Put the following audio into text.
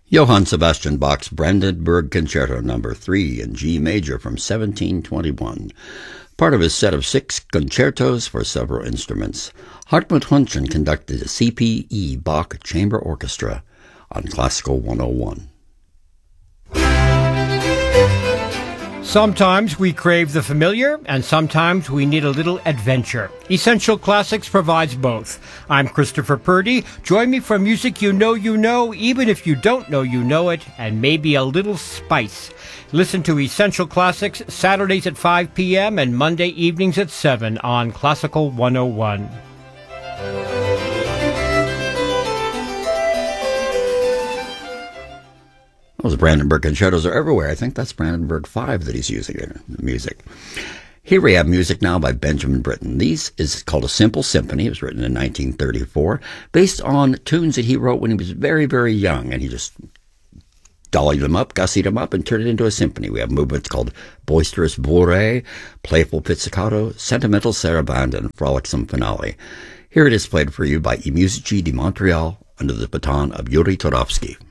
Johann Sebastian Bach's Brandenburg Concerto No. 3 in G major from 1721, part of his set of 6 concertos for several instruments. Hartmut Hunschen conducted the CPE Bach Chamber Orchestra on Classical 101. Sometimes we crave the familiar, and sometimes we need a little adventure. Essential Classics provides both. I'm Christopher Purdy. Join me for music you know, even if you don't know you know it, and maybe a little spice. Listen to Essential Classics Saturdays at 5 p.m. and Monday evenings at 7 on Classical 101. Those Brandenburg concertos are everywhere. I think that's Brandenburg 5 that he's using in the music. Here we have music now by Benjamin Britten. This is called A Simple Symphony. It was written in 1934, based on tunes that he wrote when he was very, very young, and he just dollied them up, gussied them up, and turned it into a symphony. We have movements called Boisterous Bourrée, Playful Pizzicato, Sentimental Sarabande, and Frolicsome Finale. Here it is played for you by I Musici di Montreal under the baton of Yuri Torovsky.